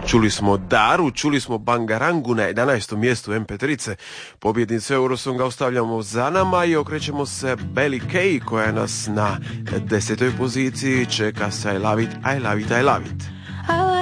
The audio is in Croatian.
Čuli smo Daru, čuli smo Bangarangu na 11. mjestu MP3-ce. Pobjednicu Eurosonga ostavljamo za nama i okrećemo se Belly Kay koja nas na 10. poziciji čeka sa I Love It, I Love It, I Love It.